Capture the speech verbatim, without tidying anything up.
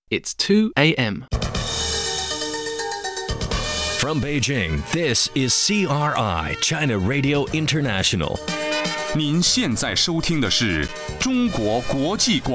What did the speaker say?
It's two a.m. From Beijing, this is C R I, China Radio International. 您现在收听的是中国国际广